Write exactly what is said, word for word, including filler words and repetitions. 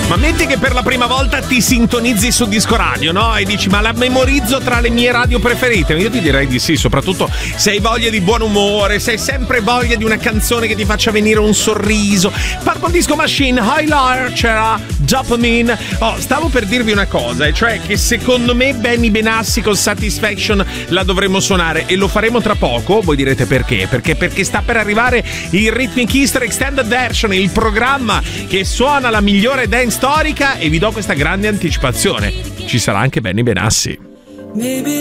Ma metti che per la prima volta ti sintonizzi su Disco Radio, no? E dici, ma la memorizzo tra le mie radio preferite? Io ti direi di sì, soprattutto se hai voglia di buon umore, se hai sempre voglia di una canzone che ti faccia venire un sorriso. Purple Disco Machine, High Larcher, Dopamine. Oh, stavo per dirvi una cosa, e cioè che secondo me Benny Benassi con Satisfaction la dovremmo suonare, e lo faremo tra poco. Voi direte perché? Perché perché sta per arrivare il Rhythmic History Extended Version, il programma che suona la migliore dance storica, e vi do questa grande anticipazione: ci sarà anche Benny Benassi.